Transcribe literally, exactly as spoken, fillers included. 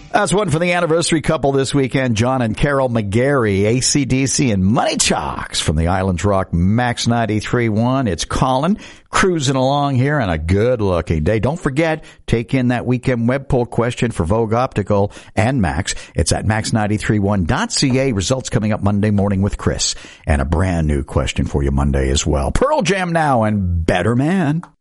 That's one for the anniversary couple this weekend, John and Carol McGarry, A C D C and Money Chalks from the Islands Rock Max ninety-three point one. It's Colin cruising along here on a good-looking day. Don't forget, take in that weekend web poll question for Vogue Optical and Max. It's at max nine three one dot c a. Results coming up Monday morning with Chris. And a brand new question for you Monday as well. Pearl Jam now and Better Man.